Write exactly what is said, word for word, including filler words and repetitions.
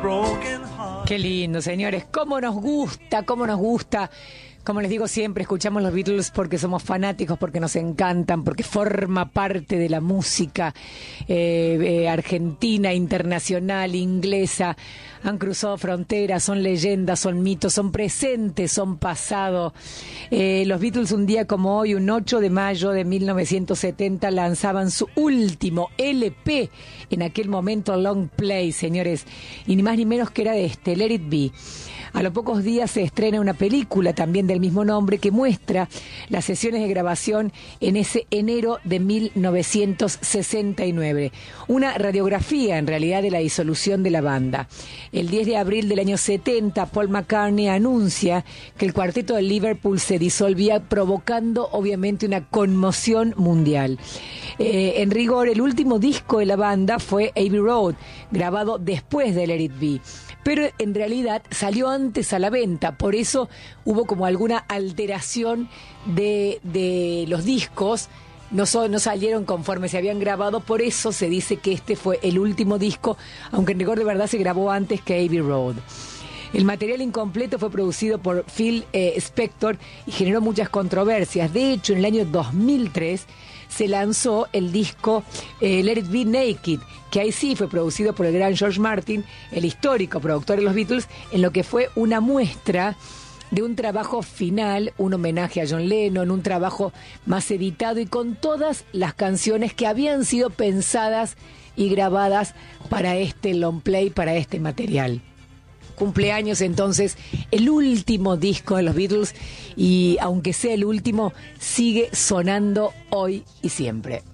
Qué lindo, señores. Cómo nos gusta, cómo nos gusta. Como les digo siempre, escuchamos los Beatles porque somos fanáticos, porque nos encantan, porque forma parte de la música eh, eh, argentina, internacional, inglesa. Han cruzado fronteras, son leyendas, son mitos, son presentes, son pasado. Eh, los Beatles un día como hoy, un ocho de mayo de mil novecientos setenta, lanzaban su último L P, en aquel momento long play, señores, y ni más ni menos que era de este, Let It Be. A los pocos días se estrena una película también del mismo nombre que muestra las sesiones de grabación en ese enero de mil novecientos sesenta y nueve. Una radiografía en realidad de la disolución de la banda. El diez de abril del año setenta, Paul McCartney anuncia que el cuarteto de Liverpool se disolvía, provocando obviamente una conmoción mundial. Eh, en rigor, el último disco de la banda fue Abbey Road, grabado después de Let It Be. Pero en realidad salió antes a la venta, por eso hubo como alguna alteración de, de los discos, no, so, no salieron conforme se habían grabado, por eso se dice que este fue el último disco, aunque en rigor de verdad se grabó antes que Abbey Road. El material incompleto fue producido por Phil eh, Spector y generó muchas controversias. De hecho, en el año dos mil tres se lanzó el disco eh, Let It Be Naked, que ahí sí fue producido por el gran George Martin, el histórico productor de los Beatles, en lo que fue una muestra de un trabajo final, un homenaje a John Lennon, un trabajo más editado y con todas las canciones que habían sido pensadas y grabadas para este long play, para este material. Cumpleaños entonces el último disco de los Beatles y aunque sea el último, sigue sonando hoy y siempre.